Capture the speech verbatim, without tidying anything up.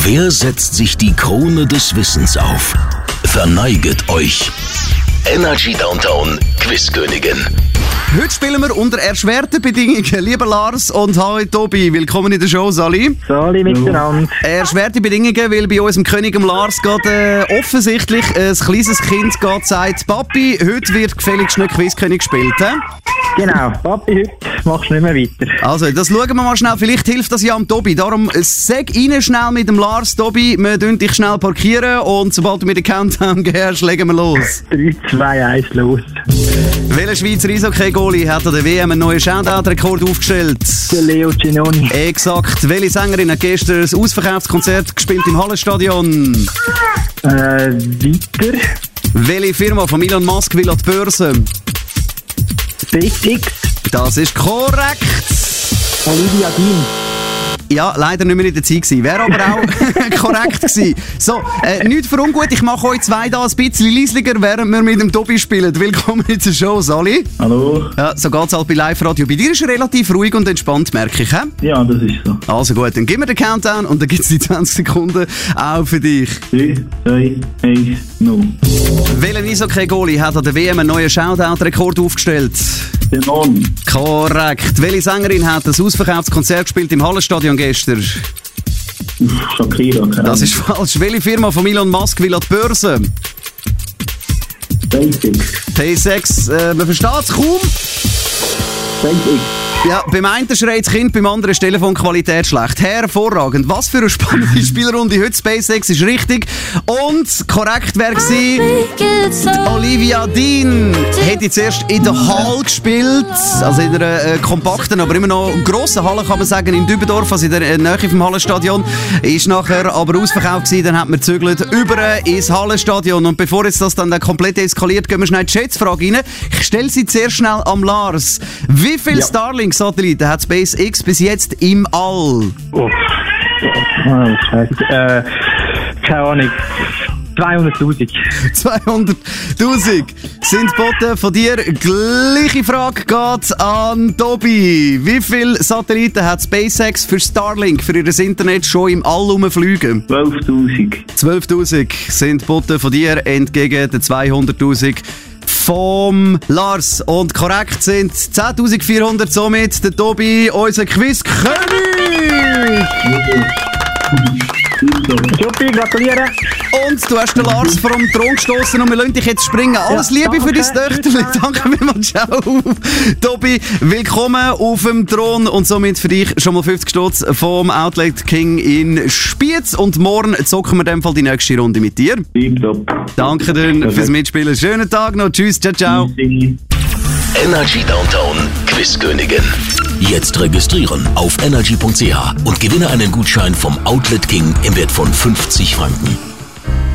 Wer setzt sich die Krone des Wissens auf? Verneiget euch. Energy Downtown Quizkönigin. Heute spielen wir unter erschwerten Bedingungen. Lieber Lars und hallo Tobi, willkommen in der Show, Sali. Sali miteinander. Erschwerte Bedingungen, weil bei unserem König dem Lars gerade äh, offensichtlich ein kleines Kind geht, sagt, Papi, heute wird gefälligst nicht Quizkönig gespielt. He? Genau, Papi, heute machst du nicht mehr weiter. Also, das schauen wir mal schnell. Vielleicht hilft das ja am Tobi. Darum sag rein schnell mit dem Lars, Tobi, wir dürfen dich schnell parkieren und sobald du mir den Countdown gehst, legen wir los. drei, zwei, eins, los. Welcher Schweizer Eishockey-Goalie hat an der W M einen neuen Shoutout-Rekord aufgestellt? Der Leo Ginoni. Exakt. Welche Sängerin hat gestern ein ausverkauftes Konzert gespielt im Hallenstadion? Äh, weiter. Welche Firma von Elon Musk will an die Börse? SpaceX. Das ist korrekt. Olivia Dean. Ja, leider nicht mehr in der Zeit gewesen. Wäre aber auch korrekt gewesen. So, äh, nichts für ungut. Ich mache euch zwei da ein bisschen leislicher, während wir mit dem Tobi spielen. Willkommen in der Show, Sali. Hallo. Ja, so geht's halt bei Live-Radio. Bei dir ist es relativ ruhig und entspannt, merke ich, he? Ja, das ist so. Also gut, dann gib mir den Countdown und dann gibt's die zwanzig Sekunden auch für dich. drei, zwei, eins, null. Welcher Eishockey-Goalie hat an der W M einen neuen Shoutout-Rekord aufgestellt? Der Norm. Korrekt. Welche Sängerin hat ein ausverkauftes Konzert gespielt im Hallenstadion gestern? Shakira. Das ist falsch. Welche Firma von Elon Musk will an die Börse? SpaceX. T sechs, äh, man versteht es kaum. SpaceX. Ja, beim einen schreit das Kind, beim anderen ist die Telefonqualität schlecht. Hervorragend. Was für eine spannende Spielrunde heute. SpaceX ist richtig. Und korrekt wäre gewesen, Olivia Dean hätte zuerst in der Halle gespielt. Also in einer äh, kompakten, aber immer noch grossen Halle, kann man sagen, in Dübendorf, also in der äh, Nähe vom Hallenstadion. Ist nachher aber ausverkauft gewesen. Dann hat man gezügelt über ins Hallenstadion. Und bevor jetzt das dann komplett eskaliert, gehen wir schnell die Schätzfrage rein. Ich stelle sie sehr schnell am Lars. Wie viele ja. Starlink-Satelliten hat SpaceX bis jetzt im All? Oh, oh Scheiße. Äh, keine Ahnung. zweihunderttausend. zweihunderttausend sind geboten von dir. Gleiche Frage geht an Tobi. Wie viele Satelliten hat SpaceX für Starlink, für ihr Internet schon im All rumfliegen? zwölftausend. zwölftausend sind geboten von dir entgegen den zweihunderttausend vom Lars. Und korrekt sind zehntausendvierhundert, somit der Tobi, unser Quiz-König! Juppie, gratuliere. Und du hast den Lars vom Thron gestoßen und wir lassen dich jetzt springen. Alles ja, Liebe für dein Töchterchen. Danke vielmals. Ciao. Tobi, willkommen auf dem Thron und somit für dich schon mal fünfzig Stutz vom Outlet King in Spiez. Und morgen zocken wir in dem Fall die nächste Runde mit dir. Tipptopp. Danke dir fürs Mitspielen. Schönen Tag noch. Tschüss. Ciao, ciao. Energy Downtown Quizkönigin. Jetzt registrieren auf energy punkt c h und gewinne einen Gutschein vom Outlet King im Wert von fünfzig Franken.